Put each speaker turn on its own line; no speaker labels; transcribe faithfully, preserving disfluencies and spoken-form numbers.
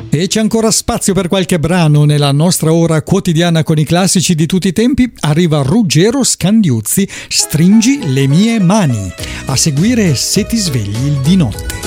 E c'è ancora spazio per qualche brano nella nostra ora quotidiana con i classici di tutti i tempi. Arriva Ruggero Scandiuzzi, Stringi le mie mani. A seguire Se ti svegli di notte.